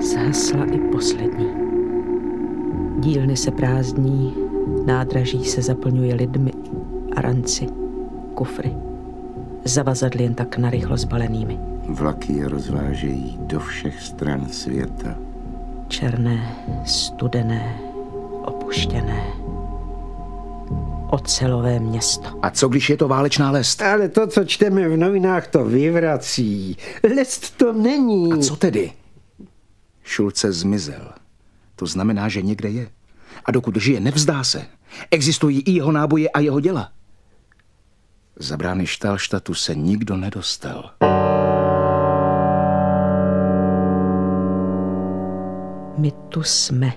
Zhasla i poslední. Dílny se prázdní, nádraží se zaplňuje lidmi a ranci, kufry, zavazadly jen tak narychlo zbalenými. Vlaky je rozvážejí do všech stran světa. Černé, studené, opuštěné. Ocelové město. A co když je to válečná lest? Ale to, co čteme v novinách, to vyvrací. Lest to není. A co tedy? Šulce zmizel. To znamená, že někde je. A dokud žije, nevzdá se. Existují i jeho náboje a jeho děla. Za brány Štálštatu se nikdo nedostal. My tu jsme.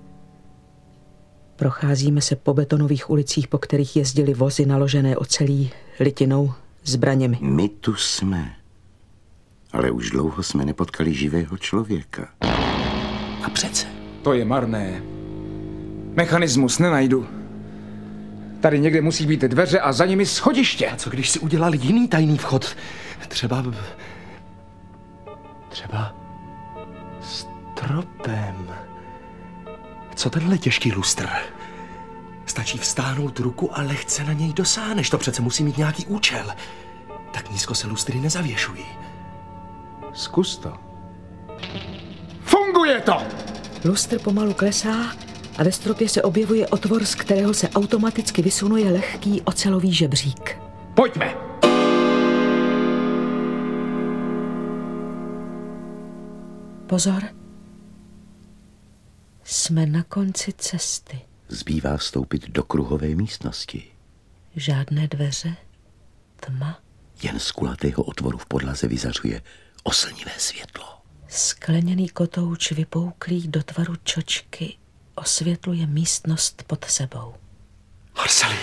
Procházíme se po betonových ulicích, po kterých jezdily vozy naložené ocelí, litinou, zbraněmi. My tu jsme. Ale už dlouho jsme nepotkali živého člověka. A přece. To je marné. Mechanismus nenajdu. Tady někde musí být dveře a za nimi schodiště. A co když si udělal jiný tajný vchod? Třeba stropem. Co tenhle těžký lustr? Stačí vstáhnout ruku a lehce na něj dosáhneš. To přece musí mít nějaký účel. Tak nízko se lustry nezavěšují. Zkus to. Funguje to! Lustr pomalu klesá a ve stropě se objevuje otvor, z kterého se automaticky vysunuje lehký ocelový žebřík. Pojďme! Pozor. Jsme na konci cesty. Zbývá vstoupit do kruhové místnosti. Žádné dveře, tma. Jen z kulatého otvoru v podlaze vyzařuje oslnivé světlo. Skleněný kotouč vypouklý do tvaru čočky osvětluje místnost pod sebou. Marceli,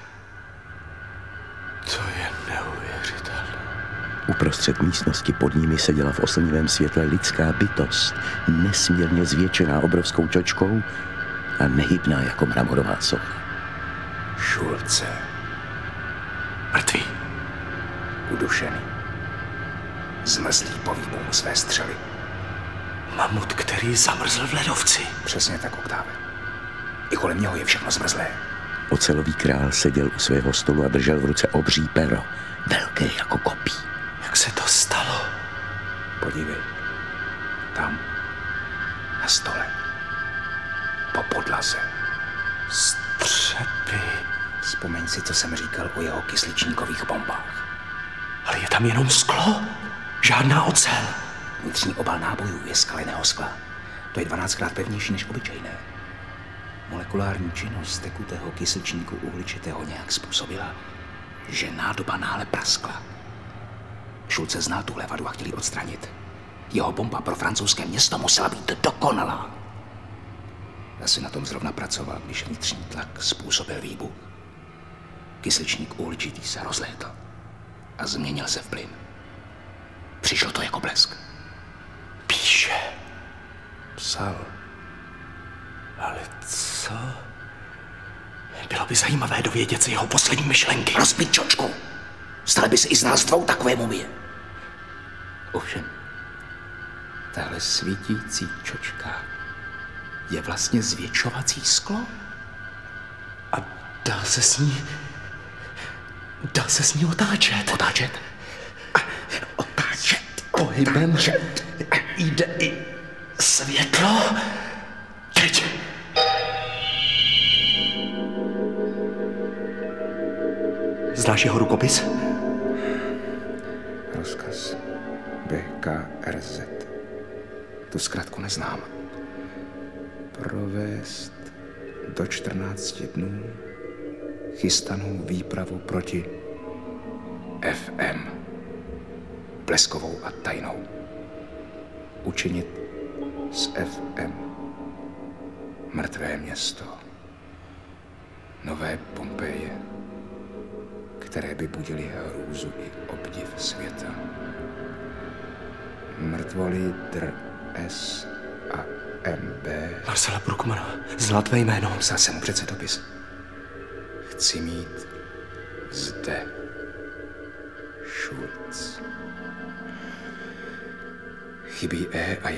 to je neuvěřitelné. Uprostřed místnosti pod nimi seděla v oslnivém světle lidská bytost, nesmírně zvětšená obrovskou čočkou a nehybná jako mramorová socha. Šulce. Mrtvý. Udušený. Zmrzlý po výbuchu své střely. Mamut, který zamrzl v ledovci. Přesně tak, Oktáve. I kolem něho je všechno zmrzlé. Ocelový král seděl u svého stolu a držel v ruce obří pero, velké jako kopí. Jak se to stalo? Podívej. Tam. Na stole. Po podlaze. Střepy. Vzpomeň si, co jsem říkal o jeho kysličníkových bombách. Ale je tam jenom sklo. Žádná ocel. Vnitřní obal nábojů je z kaleného skla. To je 12krát pevnější než obyčejné. Molekulární činnost tekutého kysličníku uhličitého nějak způsobila, že nádoba náhle praskla. Šulce zná tuhle vadu a chtěli odstranit. Jeho bomba pro francouzské město musela být dokonalá. Asi na tom zrovna pracoval, když vnitřní tlak způsobil výbuch. Kysličník uhličitý se rozlétl a změnil se v plyn. Přišlo to jako blesk. Píše. Psal. Ale co? Bylo by zajímavé dovědět se jeho poslední myšlenky. Rozbít čočku. Stali by se i z nás dvou takové mumie. Ovšem, tahle svítící čočka je vlastně zvětšovací sklo. A dá se s ní otáčet. Otáčet? Otáčet. Pohybem jde i světlo. Teď. Znáš jeho rukopis? Rozkaz BKRZ. Tu zkratku neznám. Provést do 14 dnů chystanou výpravu proti FM. Bleskovou a tajnou. Učinit z FM mrtvé město. Nové Pompeje, které by budily hrůzu i obdiv světa. Mrtvoly dr. S a MB. Marcela Bruckmana, znal tvé jméno. Psal jsem mu přece dopis. Chci mít zde Schulz. Chybí E a